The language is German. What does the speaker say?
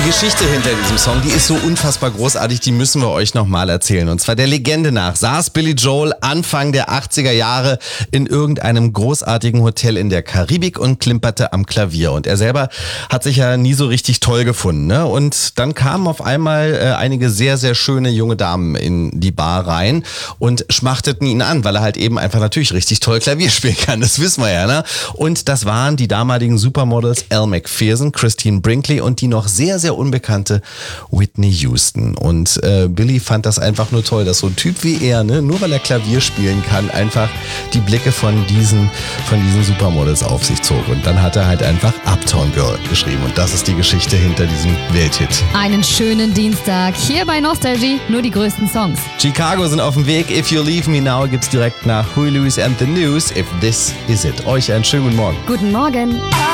Geschichte hinter diesem Song, die ist so unfassbar großartig, die müssen wir euch nochmal erzählen. Und zwar der Legende nach saß Billy Joel Anfang der 80er Jahre in irgendeinem großartigen Hotel in der Karibik und klimperte am Klavier. Und er selber hat sich ja nie so richtig toll gefunden, ne? Und dann kamen auf einmal einige sehr, sehr schöne junge Damen in die Bar rein und schmachteten ihn an, weil er halt eben einfach natürlich richtig toll Klavier spielen kann. Das wissen wir ja, ne? Und das waren die damaligen Supermodels Elle Macpherson, Christine Brinkley und die noch sehr, sehr unbekannte Whitney Houston. Und Billy fand das einfach nur toll, dass so ein Typ wie er, ne, nur weil er Klavier spielen kann, einfach die Blicke von diesen Supermodels auf sich zog. Und dann hat er halt einfach Uptown Girl geschrieben. Und das ist die Geschichte hinter diesem Welthit. Einen schönen Dienstag hier bei Nostalgie, nur die größten Songs. Chicago sind auf dem Weg. If You Leave Me Now gibt's direkt nach Huey Lewis and the News. If This Is It. Euch einen schönen guten Morgen. Guten Morgen.